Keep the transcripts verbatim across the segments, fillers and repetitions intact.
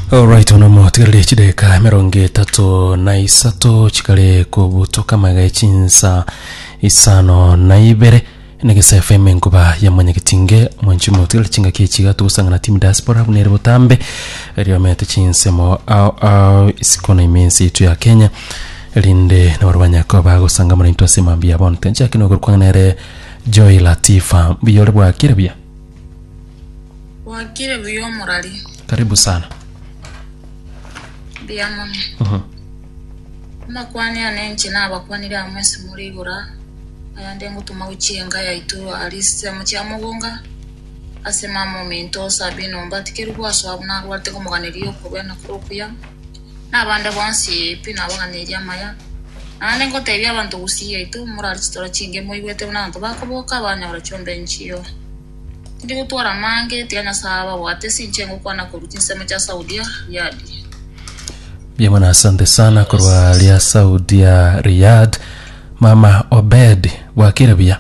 Alright, unomo tigale chideka meronge tato na isato chikale kubutoka magachinsa isano na ibere negesa F M nkuba ya mwanyakitinge mwanchimo tigale chinga kichiga tusanga na team diaspora bunere butambe riyo mete chinsemo au au isikona imensi itu ya Kenya linde na warwanya ko bago sanga muri ntwasema bia bon tenja kino kurwanere Joy Latifa biyole bwa kirebia wa kirebia morali. Karibu sana. Bia mama. Mhm. Makwani anenchi na bakwanira amwese muri gura ayande ngutuma uchienga yaitu alise mucha mugonga asema momento sabino mbatikiri kwaso abuna kwate komuganiriyo kubena kurukuya nabande bonsi pina baganiria maya ane ngotebya abantu gusiye itu murali chitora chinge moibete unanto bakoboka banya urachombe nchiyo ndi gutwara mange tianya saba wate sinche ngukwana kurutinsa mecha Saudia yadi. Biyamana asante sana kwa lia Saudia Riyadh. Mama Obed wakirebia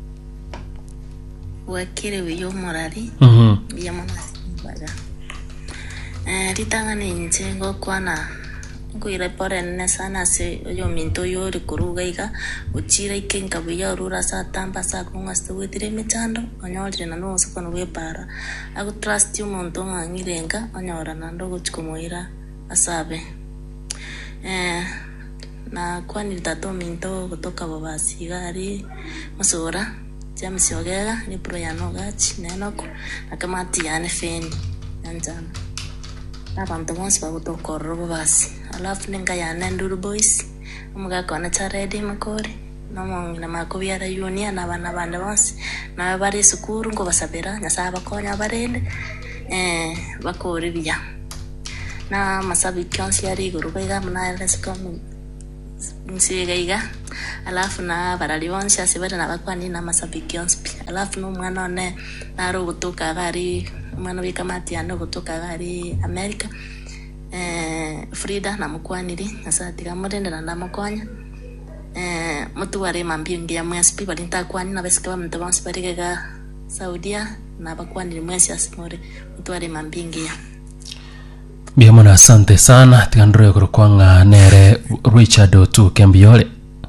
wakirebia morali. Mhm. Biyamana baga eh ritanga ninje ngokwana kuire porenne sana se yo minto yo rikuruga iga uchira ikenga biya rura sa tamba sa kunga stwetire mechando onyolire na no sokano wepara aku trust you monto ngirenga onyora nando guchikomoira asabe eh na kwani tato minto kutoka babasi gari masura James Ogega ni pro ya no gachi nenoko nakamati yane feni anjana abantu bonse bagutokorro babasi alafu ninga ya Nduru Boys umuga kona charedi makore nomo na makobiara yunia na bana banda bonse na bari sukuru ngo basabera nyasaba konya barende eh bakore biya na masabi kansi yari guruga mna leskomu nsiga iga alafu na barali bonse asibera na bakwani na masabi kansi alafu no mwana one na ro gutoka gari mwana bikamati ando gutoka gari America eh Frida na mukwaniri nasati kamurende na ndamukonya eh mutu wari mambingi ya mwesi bali ntakwani na besika bamuntu bonse barigega Saudia na bakwaniri mwesi asimore mutu wari mambingi ya. Biyamana asante sana tigandro kurukwanga nere Richard Otu Kembiole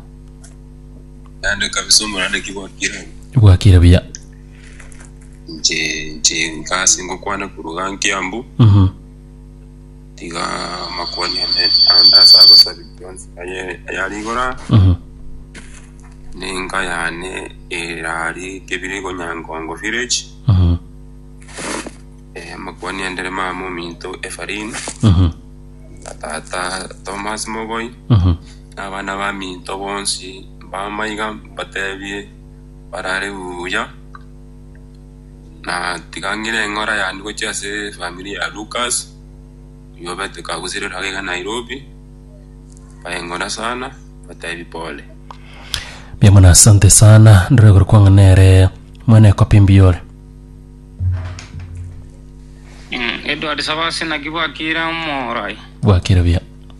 ande kabisa murande kibwakira bwakirebia nje nje ngasi ngokwana kuruganki ambu mhm tiga makwani ane anda saba sabi Jones aye ayaligora mhm ninga yane erari kebirigo nyangongo village mhm eh makwani andere mamo minto Efarin mhm tata Thomas Mogoy mhm abana ba minto bonsi bamaiga batebye barare uya na tigangire ngora ya ndiko chase familia ya Lucas yobete kagusire rage Nairobi paengona sana batabi pole. Biyamana asante sana ndre kurukwanga nere mwene Kopimbiole mm Edward Sabasi na kibwakira morai bwakirebia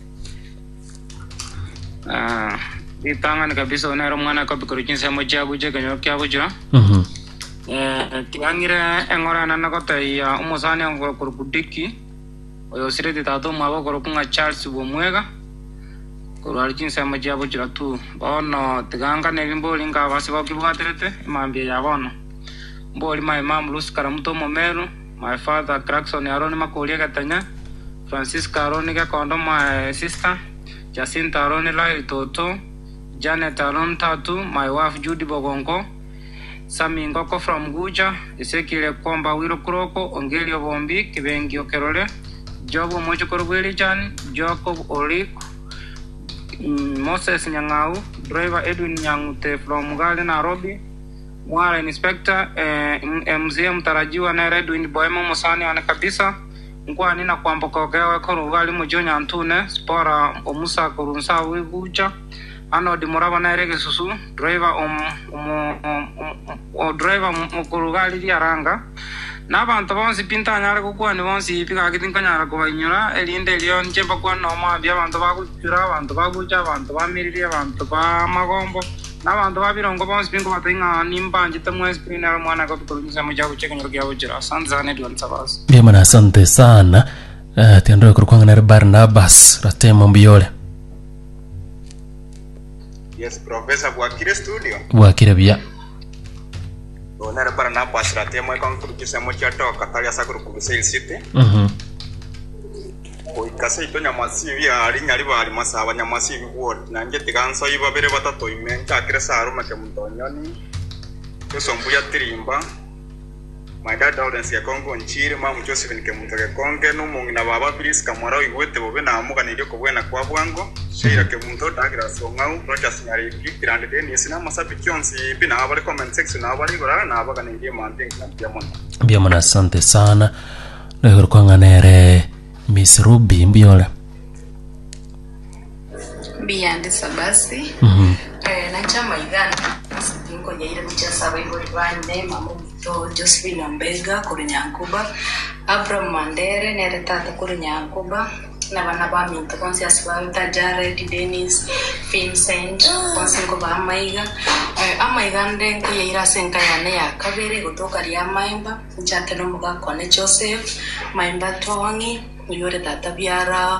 ah bitanga kabisa onero mwana ko bikurukinse mo chagu je kanyo kya bujura mhm eh tigangire engora nana ko taya umusane ngo kurukudiki oyo sireti tato mabo kurukunga Charles bomwega kurarikinse mo chagu bujura tu bono tiganga ne mboli nga basi ko kibwaterete mambie ya bono mboli my mom Luz Karamuto Momero my father Crackson Aroni Makolia Katanya Francisca Aroni ka kondo my sister Jacinta Aroni la Toto Janet Aron Tatu, my wife Judy Bogongo, Sami Ngoko from Guja, Ezekiel Komba Wiro Kuroko, Ongelio Bombi, Kibengi Okerole, Jobo Mojokorweli Jan, Jacob Olik, Moses Nyangau, driver Edwin Nyangute from Gali Nairobi, Mwara Inspector, Mzee Mtarajiwa na Edwin Boemo Musani wana kabisa, Mkwa nina kwamba kogewa koru gali Mujonya Antune, Spora Omusa Kurunsa Wiguja, ano di moraba na rege susu driver um o driver mukurugali di aranga na bantu bonsi pinta nyara ko kwani bonsi pika kitin kanyara ko banyura elinde lion chemba kwa no ma bia bantu ba ku chura bantu ba ku cha bantu ba miriri bantu ba magombo na bantu ba birongo bonsi pingo batinga nimba njita mwe spinner mwana ko kuruza moja ku chekanya kwa ujira sanza ne don sabas. Biyamana asante sana eh tiando kurkwanga na Barnabas Ratemo Mbiole. Yes, Professor Bwakire studio. Bwakire bia. Ona Barnabas Ratemo kwa kurukisa mocha toka kali asa kurukubisa city. Mhm. Oikase ito nyamasivi ali nyali bali masaba nyamasivi ward nanje tiganso iba bere batato imenka kresa aruma ke mutonyoni. Kusombuya tirimba. My dad audience ya Kongo nchiri ma Joseph nke mutake konge no mungina baba please kamara igwete bobe na amuka niryo kubwena kwa bwango shira ke muntu tagira songau Rogers nyari kirande deni sina masabi kyonsi bina abali comment section abali gora na abaga ngiye mande ngambyamona Mbyamona asante sana. Leo kwanga nere Miss Ruby Mbiole. Biyande sabasi. Mhm. Eh na chama igana. Singo yaire mucha sabai bori bande mamu to Josephine Mbega kuri Nyankuba. Abraham Mandere nere tata kuri Nyankuba. Na bana ba minto konsi aswalta Jared Dennis Vincent konsingo ba maiga. Eh amaiga ndenko yaira senka yane ya kabere kutoka ya maimba. Njate no muga kone Joseph maimba tongi uyore tata biara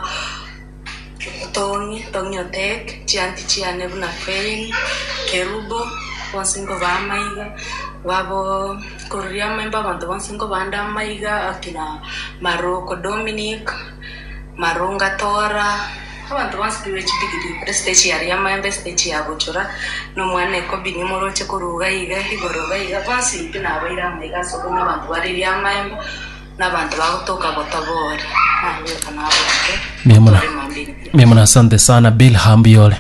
Tony, Tony Otek, Chianti Chiane Buna Fein, Kerubo, Wansingo Vamaiga, Wabo, Korea member, Wansingo Vanda Maiga, Akina, Maroko Dominic, Maronga Tora, abantu bansi biwechipigidi prestage yari yamambe stage yabuchura no mwana ko binimoro cyo kuruga yiga higoroga yiga bansi bina abaira maiga so kuna abantu bari yamambe n'abantu bagutoka botabore ntabwo kanabo Miamona. Miamona asante sana Bill Hambiole.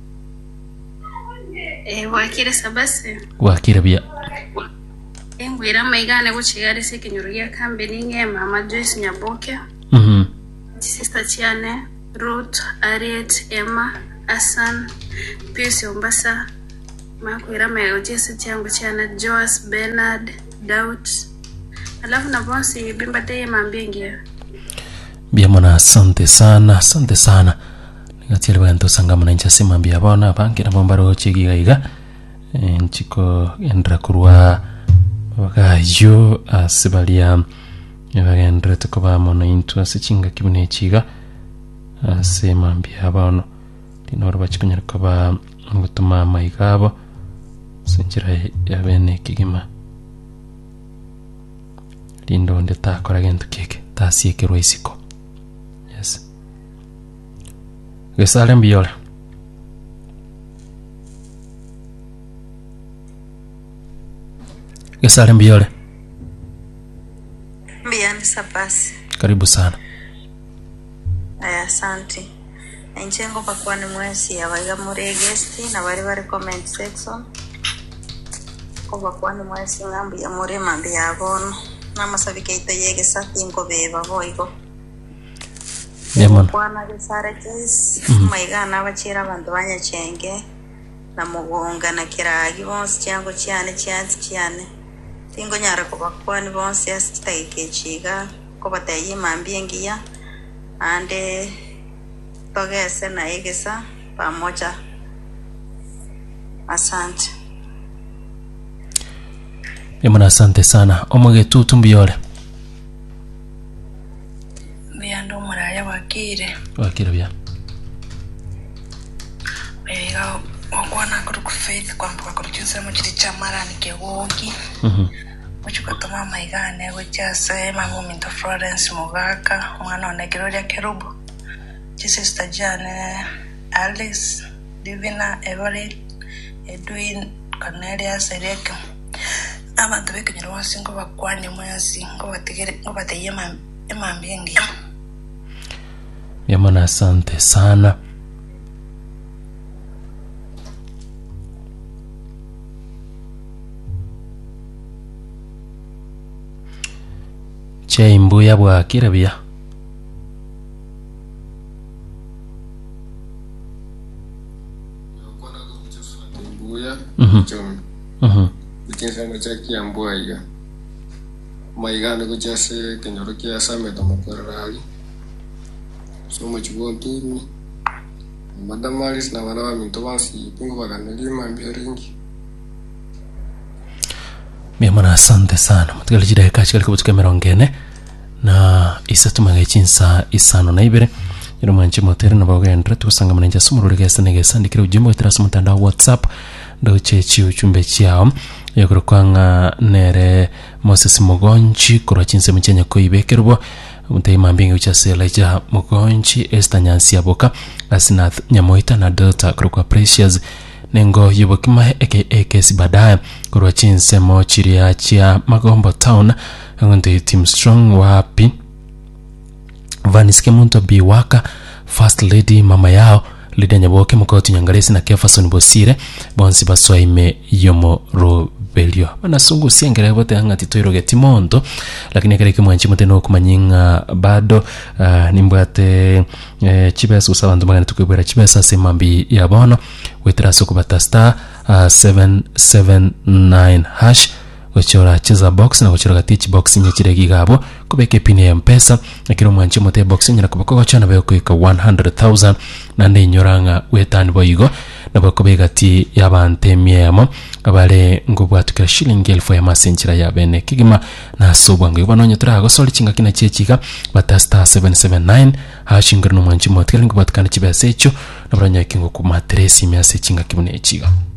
Eh Bwakire sabase. Bwakire bia. Engwira maigane guchigari se kinyurugia kambe ninge mama Joyce Nyaboke. Mhm. Sister Chiane, Ruth, Ariet, Emma, Asan, Pius Ombasa. Makwira mayo Jesse changu Chiana, Joas, Bernard, Daud. Alafu na bonsi bimba teye mambengia. Biamona asante sana, asante sana. Ngatiele bantu sangama na nchasi mambia bona bangira bombaro chigi gaiga. Nchiko endra kurwa baka yo asibalia yagendra tukoba mona intu asichinga kibune chiga. Ase mambia bono. Dinoro bachikunyara koba ngutuma maigabo. Sinjira yabene kigima. Lindo ndeta kora gentu keke tasiekerwa isiko. Yes. Gesale Mbiole. Gesale Mbiole. Biyande sabasi. Karibu sana. Aya asante. Enchengo pakwani mwesi abaiga muri guest na bari bari comment section. Ko pakwani mwesi ngambi ya muri mambi yabono. Namasabike itayege sati ngo beba boigo. Yamana. Kwana gesare jes maigana abachira abantu banyachenge na mugonga na kiragi bonse cyango cyane cyanzi cyane. Tingo nyara ko bakwani bonse asitayike chiga ko batayi mambi ngiya ande togese na igesa pamoja. Asante. Yamana asante sana. Omoge tutu Mbiole. Biyando muraya Bwakire. Bwakire bia. Ega okwana kuru faith kwamba kuru cyose mu kiti cyamara nike wogi. Mhm. Muchuka toma maigane gochase mamu minto Florence Mugaka mwana wa Gloria Kerubo. Sister Jane, Alice, Divina, Everett, Edwin, Cornelius, Ereka. Abantu bekenyero wasingo bakwani mwasi ngo bategere ngo bateyema emambengi. Yamana asante sana. Cheimbu ya Bwakire bia. Mhm. Mhm. Bikinsa ngachaki ambua iga. Maigane kuchase kenyoro kia same tomokorali. So machugo nturu. Madam Maris na wana wa minto wansi pingo baganeli mambiringi. Mimi asante sana. Mtikali jida kachi kali kubutuka merongene. na isatu magachinsa isano na ibere yero mwanchi motere na bagenda tusanga manenja sumurure gesa negesa ndikira ujumbe wetrasa mutandao wa WhatsApp ndo chechi uchumbe chiao yakuru kwanga nere Moses Mugonchi kura chinse mchenya koibekerbo mutei mambingi uchaseleja Mugonchi Esther Nyansi Aboka Asinath Nyamoita na Delta kuru kwa Precious nengo yubokima aka Kesi Badaya kura chinse mo chiriachia Magombo Town ngonde Team Strong wapi Vaniske Munto Biwaka First Lady mama yao Lydia Nyaboke Mukoti Nyangalesi na Kefason Bosire bonsi baswaime yomo Robelio banasungu siengere bote hanga titoiro getimondo lakini kare kimwanchi muteno kumanyinga bado uh, nimbwate uh, chibesa usabandu magana tukubera chibesa semambi ya bono wetraso kubata star uh, seven seven nine hash gochora cheza box na gochora gatichi box nyechire gigabo kubeke pine ya mpesa akiro mwanchi mote box nyina kubako chana bayo kuika one hundred thousand na ne nyoranga wetani boyigo na bakobega ti yabante miemo abale ngubwatukira shilingi elfu ya masenchira ya bene kigima na sobwango banonye turago soli chinga kina chechika batasta seven seven nine hashingirno mwanchi mote ngubwatukana chibasecho na branya kingo ku matresi miase chinga kibune chiga